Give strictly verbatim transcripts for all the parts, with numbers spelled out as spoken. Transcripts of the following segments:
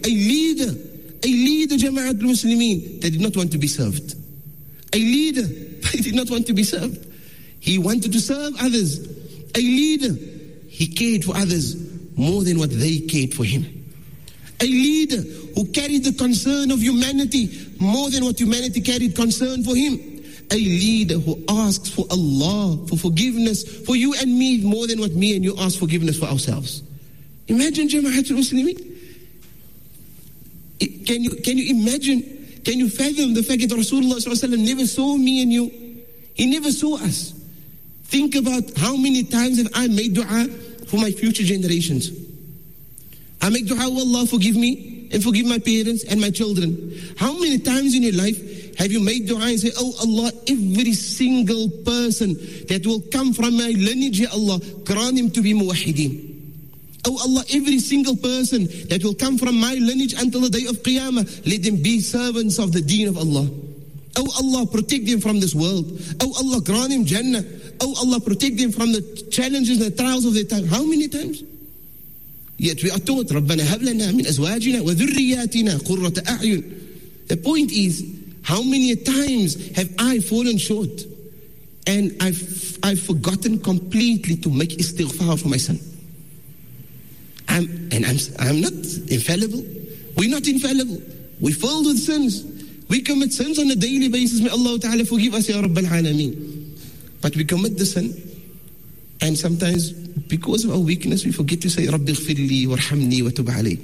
a leader, a leader, Jama'at al-Muslimin, that did not want to be served. A leader, but he did not want to be served. He wanted to serve others. A leader, he cared for others more than what they cared for him. A leader who carried the concern of humanity more than what humanity carried concern for him. A leader who asks for Allah, for forgiveness for you and me more than what me and you ask forgiveness for ourselves. Imagine Jama'at al-Muslimin. Can you, can you imagine, can you fathom the fact that Rasulullah sallallahu alaihi wasallam never saw me and you? He never saw us. Think about how many times have I made dua for my future generations. I make dua, oh Allah, forgive me and forgive my parents and my children. How many times in your life have you made dua and say, oh Allah, every single person that will come from my lineage, ya Allah, grant him to be muwahideen. Oh Allah, every single person that will come from my lineage until the day of Qiyamah, let them be servants of the deen of Allah. Oh Allah, protect them from this world. Oh Allah, grant them Jannah. Oh Allah, protect them from the challenges and the trials of their time. How many times? Yet we are taught, رَبَّنَا هَبْ لَنَا مِنْ أَزْوَاجِنَا وَذُرِّيَّاتِنَا قُرَّةَ أَعْيُنٍ. The point is, how many times have I fallen short and I've, I've forgotten completely to make istighfar for my son? I'm, and I'm, I'm not infallible. We're not infallible. We're filled with sins. We commit sins on a daily basis. May Allah Ta'ala forgive us, Ya Rabbal Alameen. But we commit the sin, and sometimes because of our weakness, we forget to say, Rabbi ghfirli warhamni wa tub alayhi.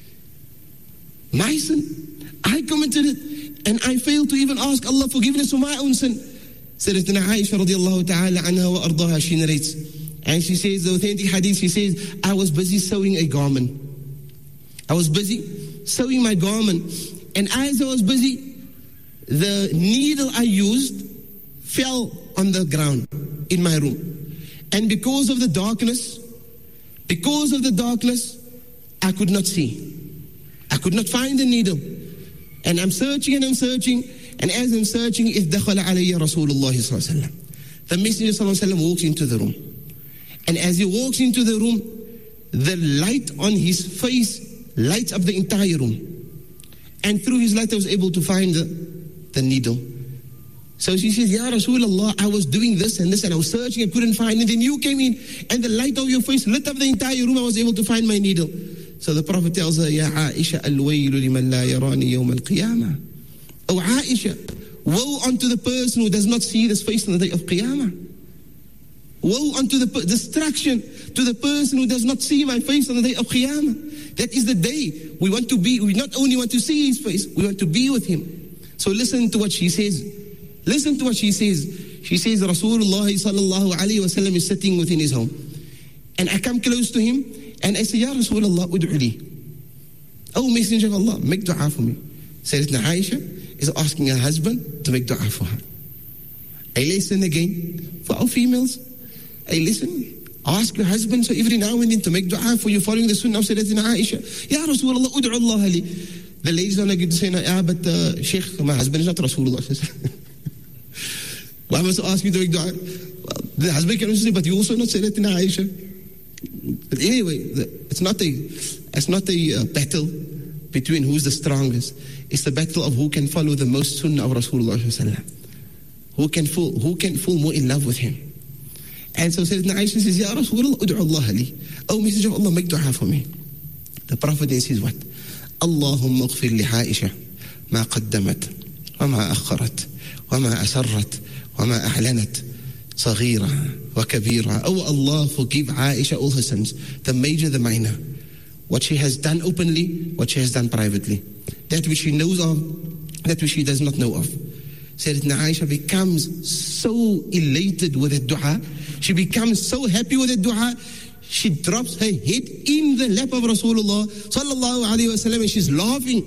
My sin, I committed it, and I failed to even ask Allah forgiveness for my own sin. Sayyidatina Aisha radiallahu ta'ala anha wa ardaha, she narrates, and she says, the authentic hadith, she says, I was busy sewing a garment. I was busy sewing my garment, and as I was busy, the needle I used fell on the ground in my room. And because of the darkness, because of the darkness, I could not see. I could not find the needle. And I'm searching and I'm searching, and as I'm searching, إِذْ دَخَلَ عَلَيَّ رَسُولُ اللَّهِ صَلَّى اللَّهُ عَلَيْهِ وَسَلَّمَ. The Messenger صلى الله عليه وسلم walks into the room. And as he walks into the room, the light on his face lights up the entire room. And through his light, I was able to find the, the needle. So she says, Ya Rasulullah, I was doing this and this, and I was searching, I couldn't find it. And then you came in, and the light of your face lit up the entire room. I was able to find my needle. So the Prophet tells her, Ya Aisha, al-waylu liman la yarani yawm al-qiyamah. Oh Aisha, woe unto the person who does not see this face on the day of Qiyamah. Woe unto the destruction to the person who does not see my face on the day of Qiyamah. That is the day we want to be. We not only want to see his face, we want to be with him. So listen to what she says. Listen to what she says. She says, Rasulullah sallallahu alayhi wa sallam is sitting within his home. And I come close to him and I say, Ya Rasulullah, ud'u li. Oh Messenger of Allah, make dua for me. Sayyidatina Aisha is asking her husband to make dua for her. I listen again for our females. I listen. Ask your husband so every now and then to make dua for you following the sunnah of Sayyidatina Aisha. Ya Rasulullah, ud'u Allah li. The ladies don't like to say, yeah, but uh, Sheikh, my husband is not Rasulullah. Why must I ask you to make dua? Well, the husband can also say, but you also not Sayyidatina Aisha. But anyway, it's not a, it's not a uh, battle between who's the strongest. It's the battle of who can follow the most sunnah of Rasulullah. Who can fall, who can fall more in love with him. And so Sayyidatina Aisha says, Ya Rasulullah, ud'u Allah li. Oh Messenger of Allah, make dua for me. The Prophet then says what? Allahumma اغفر لعائشة ما قدمت وما أخرت وما أسرت وما أعلنت صغيرة وكبيرة. Oh Allah, forgive Aisha all her sins, the major, the minor, what she has done openly, what she has done privately, that which she knows of, that which she does not know of. Sayyidatina Aisha becomes so elated with the dua, she becomes so happy with the dua, she drops her head in the lap of Rasulullah sallallahu alayhi wa sallam, and she's laughing.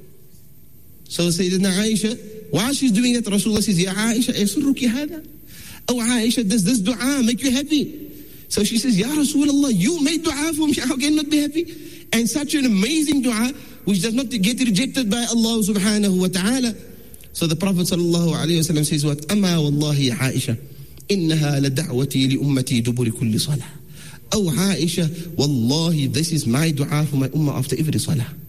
So Sayyidina Aisha, while she's doing that, Rasulullah says, Ya Aisha, yasurruki hada? Oh Aisha, does this dua make you happy? So she says, Ya Rasulullah, you made dua for me, how can I not be happy? And such an amazing dua, which does not get rejected by Allah subhanahu wa ta'ala. So the Prophet sallallahu alayhi wa sallam says what? Ama wallahi ya Aisha, innaha la da'wati li ummati duburi kulli salah. Oh Aisha, wallahi, this is my dua for my ummah after every salah.